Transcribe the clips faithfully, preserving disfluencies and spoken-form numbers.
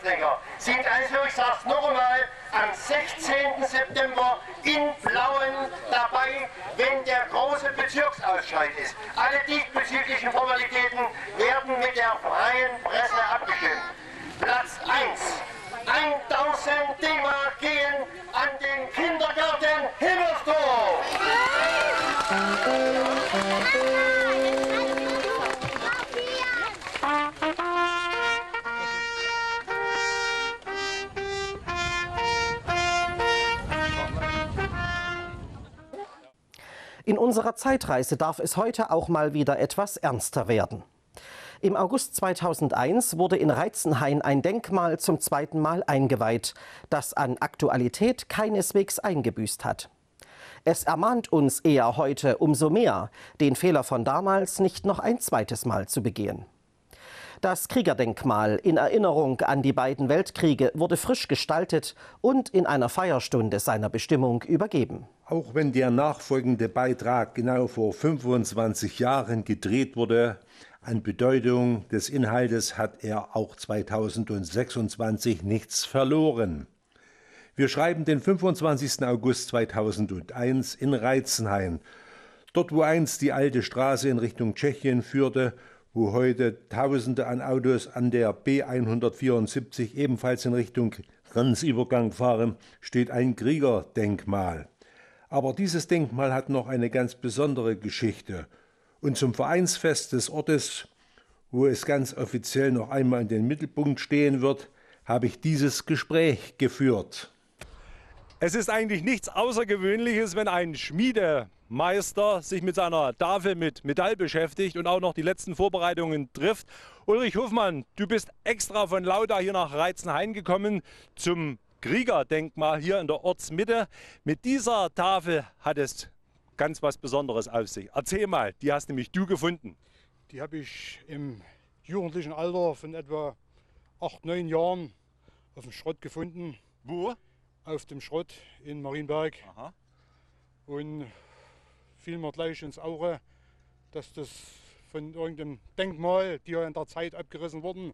Kriegsverbrecher sind also, ich sag's noch einmal, am sechzehnten September in Plauen dabei, wenn der große Bezirksausscheid ist. Alle diesbezüglichen Formalitäten werden mit der freien Presse abgestimmt. Platz eins. tausend D-Mark gehen an den Kindergarten Himmersdorf. In unserer Zeitreise darf es heute auch mal wieder etwas ernster werden. Im August zweitausendeins wurde in Reitzenhain ein Denkmal zum zweiten Mal eingeweiht, das an Aktualität keineswegs eingebüßt hat. Es ermahnt uns eher heute umso mehr, den Fehler von damals nicht noch ein zweites Mal zu begehen. Das Kriegerdenkmal in Erinnerung an die beiden Weltkriege wurde frisch gestaltet und in einer Feierstunde seiner Bestimmung übergeben. Auch wenn der nachfolgende Beitrag genau vor fünfundzwanzig Jahren gedreht wurde, an Bedeutung des Inhaltes hat er auch zweitausendsechsundzwanzig nichts verloren. Wir schreiben den fünfundzwanzigsten August zweitausendeins in Reitzenhain. Dort, wo einst die alte Straße in Richtung Tschechien führte, wo heute Tausende an Autos an der B hundertvierundsiebzig ebenfalls in Richtung Grenzübergang fahren, steht ein Kriegerdenkmal. Aber dieses Denkmal hat noch eine ganz besondere Geschichte. Und zum Vereinsfest des Ortes, wo es ganz offiziell noch einmal in den Mittelpunkt stehen wird, habe ich dieses Gespräch geführt. Es ist eigentlich nichts Außergewöhnliches, wenn ein Schmiedemeister sich mit seiner Tafel mit Metall beschäftigt und auch noch die letzten Vorbereitungen trifft. Ulrich Hofmann, du bist extra von Lauda hier nach Reitzenhain gekommen zum Kriegerdenkmal hier in der Ortsmitte. Mit dieser Tafel hat es ganz was Besonderes auf sich. Erzähl mal, die hast nämlich du gefunden. Die habe ich im jugendlichen Alter von etwa acht, neun Jahren auf dem Schrott gefunden. Wo? Auf dem Schrott in Marienberg. Aha. Und fiel mir gleich ins Auge, dass das von irgendeinem Denkmal, die ja in der Zeit abgerissen wurden,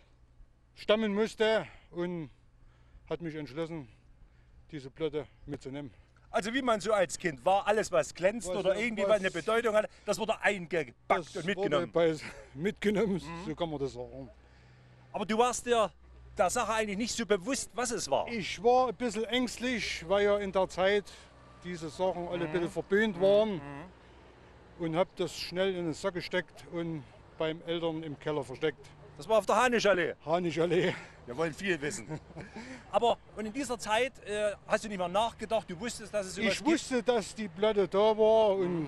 stammen musste, und hat mich entschlossen, diese Platte mitzunehmen. Also wie man so als Kind war, alles was glänzt was, oder irgendwie was, was eine Bedeutung hat, das wurde eingepackt und mitgenommen. Wurde bei, mitgenommen, mhm. So kann man das sagen. Aber du warst dir der Sache eigentlich nicht so bewusst, was es war. Ich war ein bisschen ängstlich, weil ja in der Zeit diese Sachen alle ein bisschen verböhnt waren, mhm. und habe das schnell in den Sack gesteckt und beim Eltern im Keller versteckt. Das war auf der Hanischallee? Hanischallee. Wir wollen viel wissen. Aber und in dieser Zeit äh, hast du nicht mehr nachgedacht, du wusstest, dass es sowas Ich wusste, gibt? dass die Platte da war, und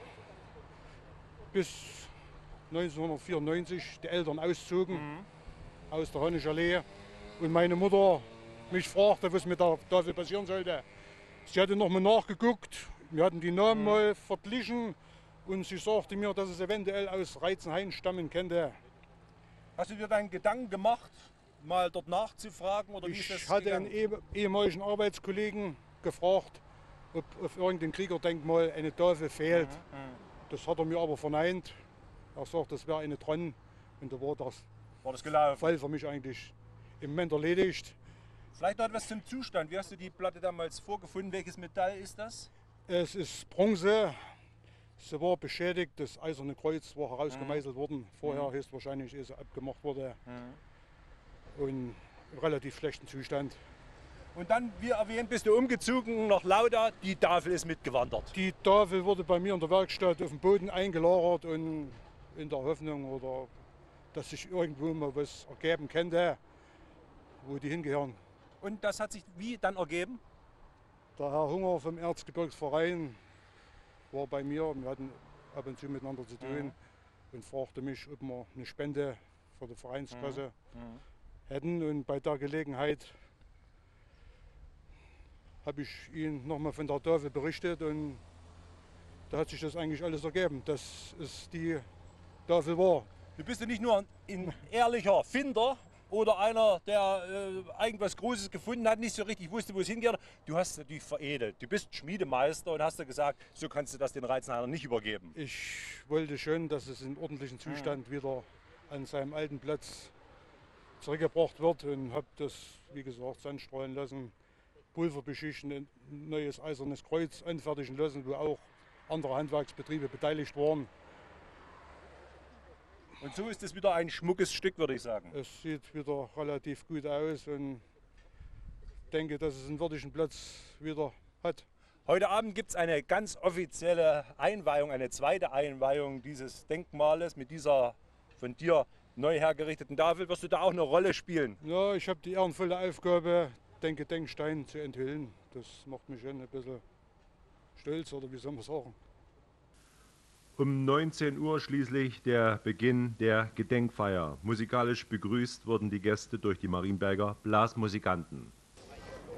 bis neunzehnhundertvierundneunzig die Eltern auszogen, mhm. aus der Hanischallee, und meine Mutter mich fragte, was mit der Tafel passieren sollte. Sie hatte noch mal nachgeguckt, wir hatten die Namen mhm. mal verglichen, und sie sagte mir, dass es eventuell aus Reitzenhain stammen könnte. Hast du dir dann Gedanken gemacht, mal dort nachzufragen? Oder wie ich ist das hatte gegangen? einen ehemaligen Arbeitskollegen gefragt, ob auf irgendein Kriegerdenkmal eine Tafel fehlt. Mhm, mhm. Das hat er mir aber verneint. Er sagt, das wäre eine dran. Und da war das, war das gelaufen? Fall für mich eigentlich im Moment erledigt. Vielleicht noch etwas zum Zustand. Wie hast du die Platte damals vorgefunden? Welches Metall ist das? Es ist Bronze. Sie war beschädigt, das Eiserne Kreuz war herausgemeißelt mhm. worden. Vorher mhm. ist wahrscheinlich, ehe sie abgemacht wurde. Mhm. Und im relativ schlechten Zustand. Und dann, wie erwähnt, bist du umgezogen nach Lauda. Die Tafel ist mitgewandert. Die Tafel wurde bei mir in der Werkstatt auf dem Boden eingelagert, und in der Hoffnung, oder dass sich irgendwo mal was ergeben könnte, wo die hingehören. Und das hat sich wie dann ergeben? Der Herr Hunger vom Erzgebirgsverein war bei mir, wir hatten ab und zu miteinander zu tun, mhm. und fragte mich, ob wir eine Spende für die Vereinskasse mhm. Mhm. hätten. Und bei der Gelegenheit habe ich ihn nochmal von der Tafel berichtet, und da hat sich das eigentlich alles ergeben, dass es die Tafel war. Du bist ja nicht nur ein ehrlicher Finder oder einer, der äh, irgendwas Großes gefunden hat, nicht so richtig wusste, wo es hingeht. Du hast natürlich veredelt. Du bist Schmiedemeister und hast ja gesagt, so kannst du das den Reitzenhainern nicht übergeben. Ich wollte schon, dass es in ordentlichem Zustand mhm. wieder an seinem alten Platz zurückgebracht wird und habe das, wie gesagt, sandstreuen lassen, Pulver beschichten, ein neues eisernes Kreuz anfertigen lassen, wo auch andere Handwerksbetriebe beteiligt waren. Und so ist es wieder ein schmuckes Stück, würde ich sagen. Es sieht wieder relativ gut aus und denke, dass es einen würdigen Platz wieder hat. Heute Abend gibt es eine ganz offizielle Einweihung, eine zweite Einweihung dieses Denkmales mit dieser von dir neu hergerichteten Tafel. Wirst du da auch eine Rolle spielen? Ja, ich habe die ehrenvolle Aufgabe, den Gedenkstein zu enthüllen. Das macht mich schon ein bisschen stolz, oder wie soll man sagen. Um neunzehn Uhr schließlich der Beginn der Gedenkfeier. Musikalisch begrüßt wurden die Gäste durch die Marienberger Blasmusikanten.